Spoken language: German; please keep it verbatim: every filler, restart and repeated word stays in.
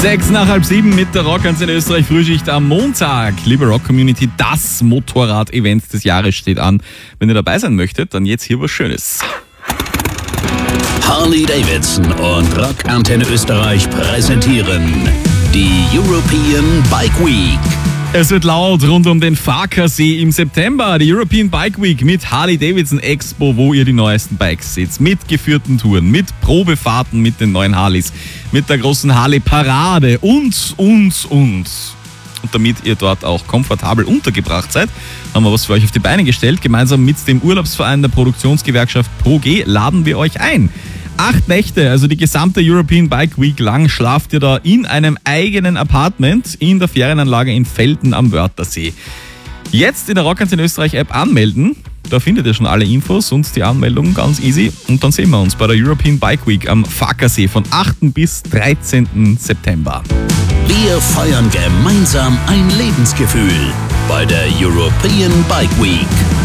Sechs nach halb sieben mit der Rockantenne Österreich Frühschicht am Montag. Liebe Rock-Community, das Motorrad-Event des Jahres steht an. Wenn ihr dabei sein möchtet, dann jetzt hier was Schönes. Harley-Davidson und Rockantenne Österreich präsentieren die European Bike Week. Es wird laut rund um den Farkasee im September. Die European Bike Week mit Harley-Davidson Expo, wo ihr die neuesten Bikes seht. Mit geführten Touren, mit Probefahrten mit den neuen Harleys, mit der großen Harley-Parade und, und, und. Und damit ihr dort auch komfortabel untergebracht seid, haben wir was für euch auf die Beine gestellt. Gemeinsam mit dem Urlaubsverein der Produktionsgewerkschaft ProG laden wir euch ein. Acht Nächte, also die gesamte European Bike Week lang, schlaft ihr da in einem eigenen Apartment in der Ferienanlage in Velten am Wörthersee. Jetzt in der Rockantenne Österreich App anmelden, da findet ihr schon alle Infos und die Anmeldung ganz easy. Und dann sehen wir uns bei der European Bike Week am Farkasee von achten bis dreizehnten September. Wir feiern gemeinsam ein Lebensgefühl bei der European Bike Week.